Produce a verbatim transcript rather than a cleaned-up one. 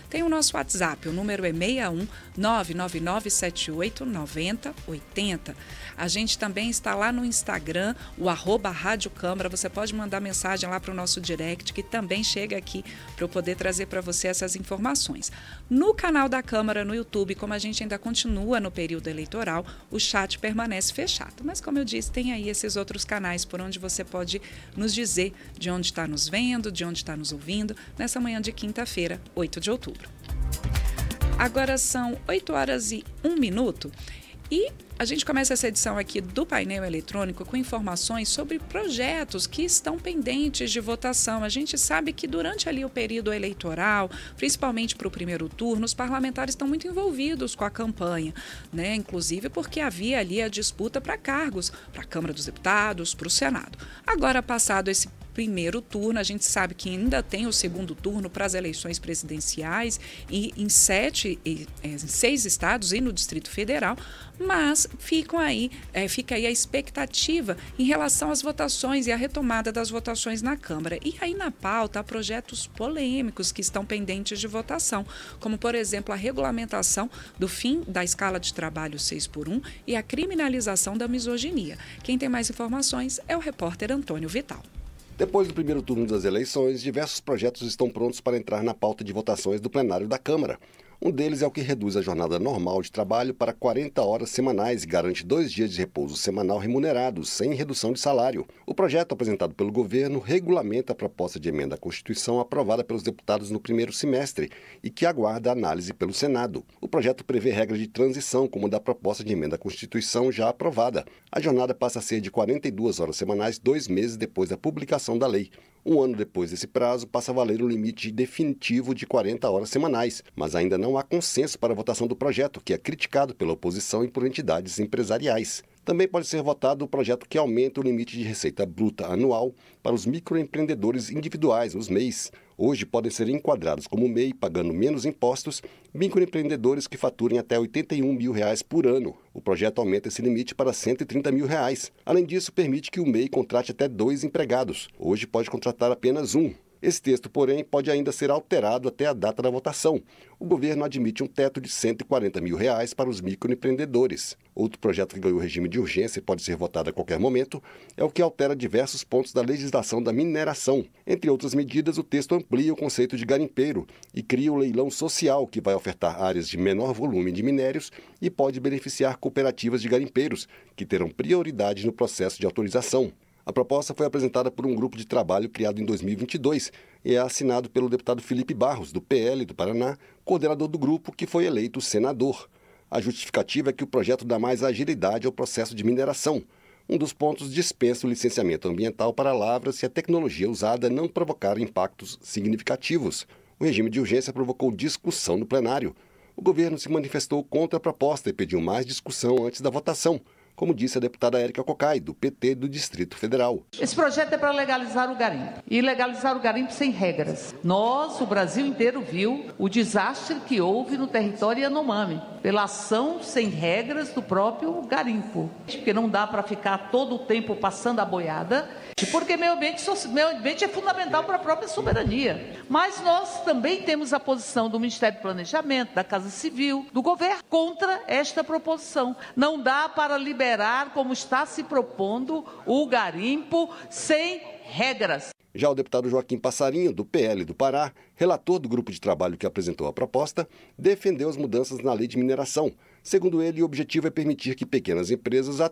Tem o nosso WhatsApp, o número é seis um nove nove nove sete oito nove zero oito zero. A gente também está lá no Instagram, o arroba Rádio Câmara. Você pode mandar mensagem lá para o nosso direct, que também chega aqui para eu poder trazer para você essas informações. No canal da Câmara, no YouTube, como a gente ainda continua no período eleitoral, o chat permanece fechado. Mas, como eu disse, tem aí esses outros canais por onde você pode nos dizer de onde está nos vendo, de onde está nos ouvindo, nessa manhã de quinta-feira, oito de outubro. Agora são oito horas e um minuto e a gente começa essa edição aqui do painel eletrônico com informações sobre projetos que estão pendentes de votação. A gente sabe que durante ali o período eleitoral, principalmente para o primeiro turno, os parlamentares estão muito envolvidos com a campanha, né? Inclusive porque havia ali a disputa para cargos, para a Câmara dos Deputados, para o Senado. Agora, passado esse primeiro turno, a gente sabe que ainda tem o segundo turno para as eleições presidenciais e em sete, em seis estados e no Distrito Federal, mas ficam aí, é, fica aí a expectativa em relação às votações e a retomada das votações na Câmara. E aí na pauta há projetos polêmicos que estão pendentes de votação, como por exemplo a regulamentação do fim da escala de trabalho seis por um e a criminalização da misoginia. Quem tem mais informações é o repórter Antônio Vital. Depois do primeiro turno das eleições, diversos projetos estão prontos para entrar na pauta de votações do plenário da Câmara. Um deles é o que reduz a jornada normal de trabalho para quarenta horas semanais e garante dois dias de repouso semanal remunerados, sem redução de salário. O projeto apresentado pelo governo regulamenta a proposta de emenda à Constituição aprovada pelos deputados no primeiro semestre e que aguarda análise pelo Senado. O projeto prevê regras de transição, como da proposta de emenda à Constituição já aprovada. A jornada passa a ser de quarenta e duas horas semanais, dois meses depois da publicação da lei. Um ano depois desse prazo, passa a valer o limite definitivo de quarenta horas semanais, mas ainda não há consenso para a votação do projeto, que é criticado pela oposição e por entidades empresariais. Também pode ser votado o projeto que aumenta o limite de receita bruta anual para os microempreendedores individuais, os M E Is. Hoje podem ser enquadrados como M E I, pagando menos impostos, microempreendedores que faturem até oitenta e um mil reais por ano. O projeto aumenta esse limite para cento e trinta mil reais. Além disso, permite que o M E I contrate até dois empregados. Hoje pode contratar apenas um. Esse texto, porém, pode ainda ser alterado até a data da votação. O governo admite um teto de cento e quarenta mil reais para os microempreendedores. Outro projeto que ganhou regime de urgência e pode ser votado a qualquer momento é o que altera diversos pontos da legislação da mineração. Entre outras medidas, o texto amplia o conceito de garimpeiro e cria o leilão social, que vai ofertar áreas de menor volume de minérios e pode beneficiar cooperativas de garimpeiros, que terão prioridade no processo de autorização. A proposta foi apresentada por um grupo de trabalho criado em dois mil e vinte e dois e é assinado pelo deputado Felipe Barros, do P L do Paraná, coordenador do grupo, que foi eleito senador. A justificativa é que o projeto dá mais agilidade ao processo de mineração. Um dos pontos dispensa o licenciamento ambiental para lavras se a tecnologia usada não provocar impactos significativos. O regime de urgência provocou discussão no plenário. O governo se manifestou contra a proposta e pediu mais discussão antes da votação, como disse a deputada Érica Cocai, do P T do Distrito Federal. Esse projeto é para legalizar o garimpo, e legalizar o garimpo sem regras. Nós, o Brasil inteiro, viu o desastre que houve no território Yanomami, pela ação sem regras do próprio garimpo. Porque não dá para ficar todo o tempo passando a boiada, porque meio ambiente, meio ambiente é fundamental para a própria soberania. Mas nós também temos a posição do Ministério do Planejamento, da Casa Civil, do governo, contra esta proposição. Não dá para liberar, como está se propondo, o garimpo sem regras. Já o deputado Joaquim Passarinho, do P L do Pará, relator do grupo de trabalho que apresentou a proposta, defendeu as mudanças na lei de mineração. Segundo ele, o objetivo é permitir que pequenas empresas